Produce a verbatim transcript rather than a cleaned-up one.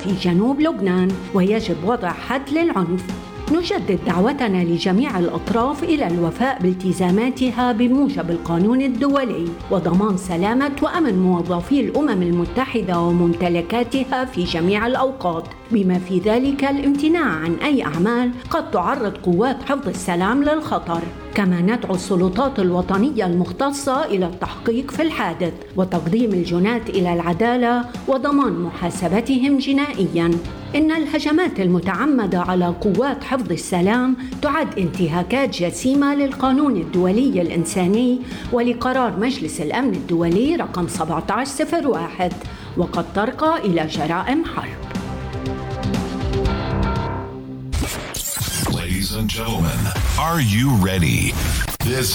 في جنوب لبنان، ويجب وضع حد للعنف. نجدد دعوتنا لجميع الأطراف إلى الوفاء بالتزاماتها بموجب القانون الدولي وضمان سلامة وأمن موظفي الأمم المتحدة وممتلكاتها في جميع الأوقات، بما في ذلك الامتناع عن أي أعمال قد تعرض قوات حفظ السلام للخطر. كما ندعو السلطات الوطنية المختصة إلى التحقيق في الحادث وتقديم الجناة إلى العدالة وضمان محاسبتهم جنائياً. إن الهجمات المتعمدة على قوات حفظ السلام تعد انتهاكات جسيمة للقانون الدولي الإنساني ولقرار مجلس الأمن الدولي رقم سبعة عشر صفر واحد، وقد ترقى إلى جرائم حرب. Ladies and gentlemen, are you ready? This